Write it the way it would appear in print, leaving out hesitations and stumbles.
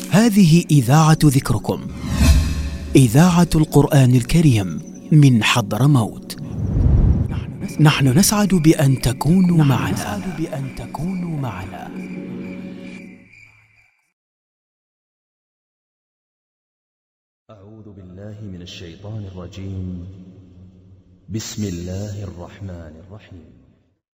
هذه إذاعة ذكركم، إذاعة القرآن الكريم من حضرموت. نحن نسعد بأن تكونوا معنا. أعوذ بالله من الشيطان الرجيم. بسم الله الرحمن الرحيم.